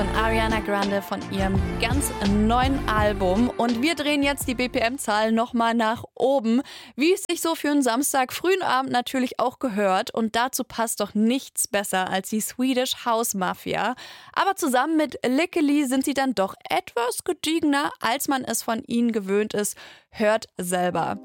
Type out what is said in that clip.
Ariana Grande von ihrem ganz neuen Album. Und wir drehen jetzt die BPM-Zahl nochmal nach oben, wie es sich so für einen Samstag frühen Abend natürlich auch gehört. Und dazu passt doch nichts besser als die Swedish House Mafia. Aber zusammen mit Lickely sind sie dann doch etwas gediegener, als man es von ihnen gewöhnt ist. Hört selber.